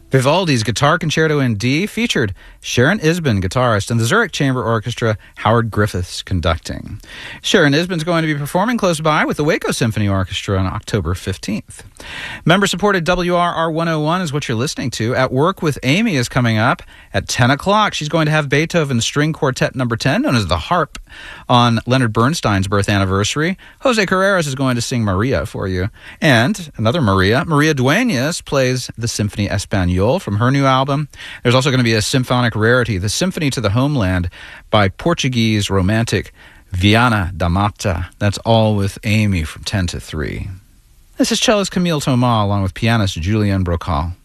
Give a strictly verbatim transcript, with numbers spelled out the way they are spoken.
Vivaldi's Guitar Concerto in D featured Sharon Isbin, guitarist, and the Zurich Chamber Orchestra, Howard Griffiths, conducting. Sharon Isbin's going to be performing close by with the Waco Symphony Orchestra on October fifteenth. Member-supported W R R one oh one is what you're listening to. At Work with Amy is coming up at ten o'clock. She's going to have Beethoven's String Quartet number ten, known as the Harp, on Leonard Bernstein's birth anniversary. Jose Carreras is going to sing Maria for you. And another Maria, Maria Duenas, plays the Symphony Espagnole from her new album. There's also going to be a symphonic rarity, the Symphony to the Homeland by Portuguese romantic Viana da Mata. That's all with Amy from ten to three. This is cellist Camille Thomas along with pianist Julien Brocal.